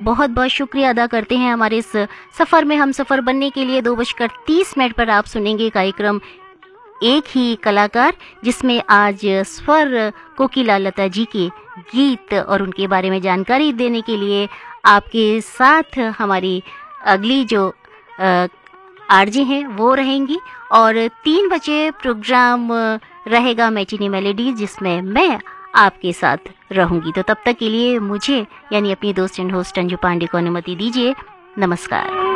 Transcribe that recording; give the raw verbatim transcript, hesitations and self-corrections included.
बहुत बहुत शुक्रिया अदा करते हैं। हमारे इस सफ़र में हम सफ़र बनने के लिए दो बजकर तीस मिनट पर आप सुनेंगे कार्यक्रम एक ही कलाकार, जिसमें आज स्वर कोकिला लता जी के गीत और उनके बारे में जानकारी देने के लिए आपके साथ हमारी अगली जो आरजे हैं वो रहेंगी। और तीन बजे प्रोग्राम रहेगा मैटिनी मेलोडीज, जिसमें मैं आपके साथ रहूंगी। तो तब तक के लिए मुझे यानी अपनी दोस्त एंड होस्ट अंजू पांडे को अनुमति दीजिए। नमस्कार।